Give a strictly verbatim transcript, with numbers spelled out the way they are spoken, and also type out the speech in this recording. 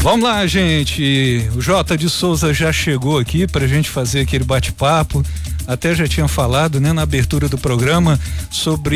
Vamos lá, gente. O Jota de Souza já chegou aqui pra gente fazer aquele bate-papo. Até já tinha falado, né, na abertura do programa sobre